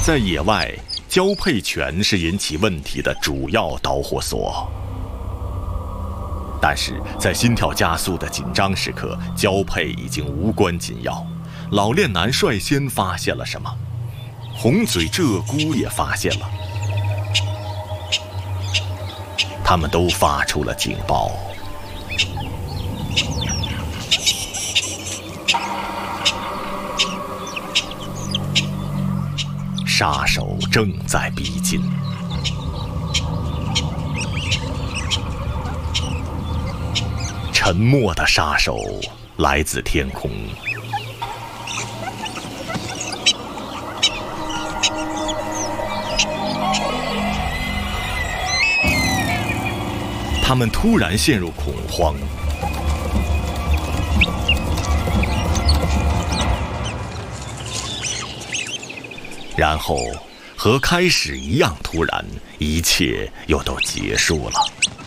在野外，交配权是引起问题的主要导火索。但是在心跳加速的紧张时刻，交配已经无关紧要。老练男率先发现了什么？红嘴鹧鸪也发现了，他们都发出了警报。杀手正在逼近。沉默的杀手来自天空。他们突然陷入恐慌，然后和开始一样突然，一切又都结束了。